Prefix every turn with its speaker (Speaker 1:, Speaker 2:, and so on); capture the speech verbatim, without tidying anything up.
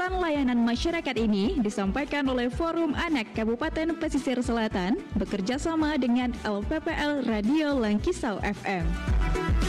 Speaker 1: Usulan layanan masyarakat ini disampaikan oleh Forum Anak Kabupaten Pesisir Selatan bekerja sama dengan L P P L Radio Langkisau F M.